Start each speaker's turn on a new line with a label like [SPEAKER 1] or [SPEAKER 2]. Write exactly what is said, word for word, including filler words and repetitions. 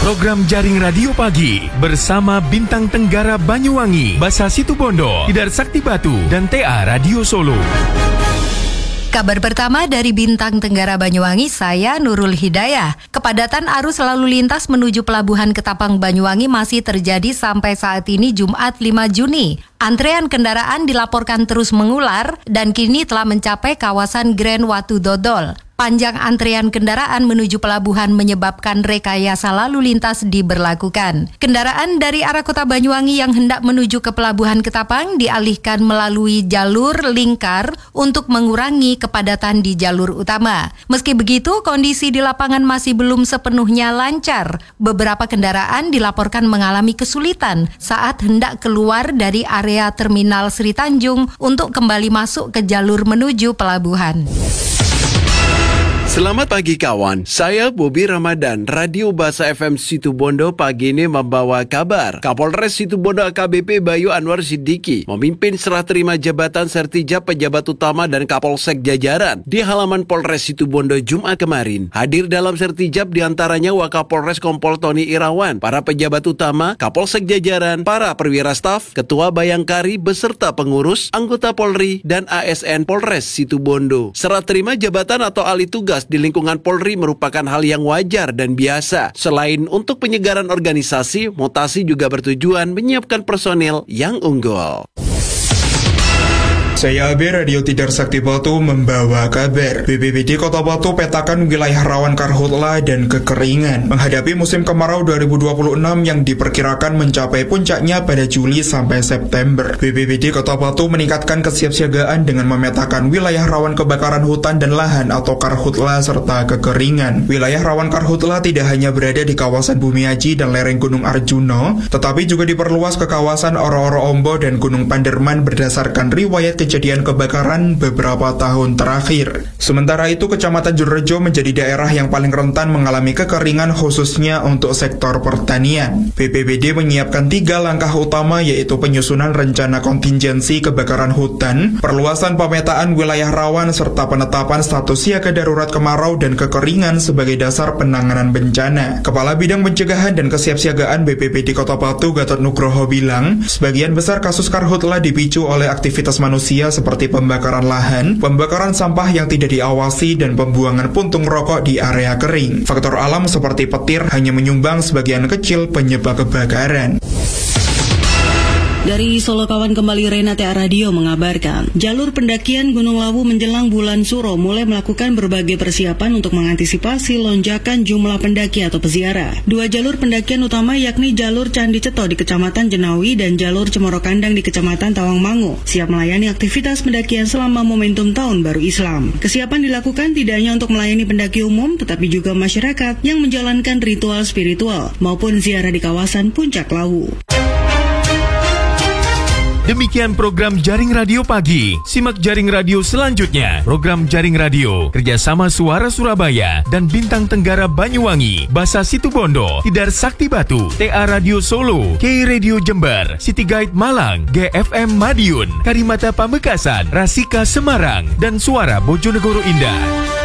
[SPEAKER 1] Program Jaring Radio Pagi bersama Bintang Tenggara Banyuwangi, Basa Situbondo, Tidar Sakti Batu, dan T A Radio Solo.
[SPEAKER 2] Kabar pertama dari Bintang Tenggara Banyuwangi, saya Nurul Hidayah. Kepadatan arus lalu lintas menuju Pelabuhan Ketapang Banyuwangi masih terjadi sampai saat ini Jumat lima Juni. Antrean kendaraan dilaporkan terus mengular dan kini telah mencapai kawasan Grand Watu Dodol. Panjang antrean kendaraan menuju pelabuhan menyebabkan rekayasa lalu lintas diberlakukan. Kendaraan dari arah kota Banyuwangi yang hendak menuju ke Pelabuhan Ketapang dialihkan melalui jalur lingkar untuk mengurangi kepadatan di jalur utama. Meski begitu, kondisi di lapangan masih belum sepenuhnya lancar. Beberapa kendaraan dilaporkan mengalami kesulitan saat hendak keluar dari area Terminal Sri Tanjung untuk kembali masuk ke jalur menuju pelabuhan.
[SPEAKER 3] Selamat pagi kawan, saya Bobby Ramadan, Radio Basa F M Situbondo pagi ini membawa kabar. Kapolres Situbondo A K B P Bayu Anwar Siddiqui memimpin serah terima jabatan Sertijab pejabat utama dan Kapolsek jajaran di halaman Polres Situbondo Jumat kemarin. Hadir dalam Sertijab diantaranya Wakapolres Kompol Tony Irawan, para pejabat utama, Kapolsek jajaran, para perwira staf, Ketua Bayangkari beserta pengurus, anggota Polri, dan A S N Polres Situbondo. Serah terima jabatan atau alih tugas di lingkungan Polri merupakan hal yang wajar dan biasa. Selain untuk penyegaran organisasi, mutasi juga bertujuan menyiapkan personil yang unggul.
[SPEAKER 4] Saya Abe, Radio Tidar Sakti Batu membawa kabar. B P B D Kota Batu petakan wilayah rawan karhutla dan kekeringan menghadapi musim kemarau dua ribu dua puluh enam yang diperkirakan mencapai puncaknya pada Juli sampai September. B P B D Kota Batu meningkatkan kesiapsiagaan dengan memetakan wilayah rawan kebakaran hutan dan lahan atau karhutla serta kekeringan. Wilayah rawan karhutla tidak hanya berada di kawasan Bumiaji dan lereng Gunung Arjuno, tetapi juga diperluas ke kawasan Oro-Oro Ombo dan Gunung Panderman berdasarkan riwayat kejadian kebakaran beberapa tahun terakhir. Sementara itu, Kecamatan Jurejo menjadi daerah yang paling rentan mengalami kekeringan khususnya untuk sektor pertanian. B P B D menyiapkan tiga langkah utama, yaitu penyusunan rencana kontingensi kebakaran hutan, perluasan pemetaan wilayah rawan, serta penetapan status siaga darurat kemarau dan kekeringan sebagai dasar penanganan bencana. Kepala Bidang Pencegahan dan Kesiapsiagaan B P B D Kota Batu, Gatot Nugroho bilang, sebagian besar kasus karhutla dipicu oleh aktivitas manusia seperti pembakaran lahan, pembakaran sampah yang tidak diawasi, dan pembuangan puntung rokok di area kering. Faktor alam seperti petir hanya menyumbang sebagian kecil penyebab kebakaran.
[SPEAKER 5] Dari Solo kawan kembali Rena T A Radio mengabarkan, jalur pendakian Gunung Lawu menjelang bulan Suro mulai melakukan berbagai persiapan untuk mengantisipasi lonjakan jumlah pendaki atau peziarah. Dua jalur pendakian utama yakni jalur Candi Ceto di Kecamatan Jenawi dan jalur Cemoro Kandang di Kecamatan Tawangmangu siap melayani aktivitas pendakian selama momentum Tahun Baru Islam. Kesiapan dilakukan tidak hanya untuk melayani pendaki umum, tetapi juga masyarakat yang menjalankan ritual spiritual maupun ziarah di kawasan Puncak Lawu.
[SPEAKER 1] Demikian program Jaring Radio Pagi. Simak Jaring Radio selanjutnya. Program Jaring Radio kerjasama Suara Surabaya dan Bintang Tenggara Banyuwangi, Basa Situbondo, Tidar Sakti Batu, T A Radio Solo, K Radio Jember, City Guide Malang, G F M Madiun, Karimata Pamekasan, Rasika Semarang, dan Suara Bojonegoro Indah.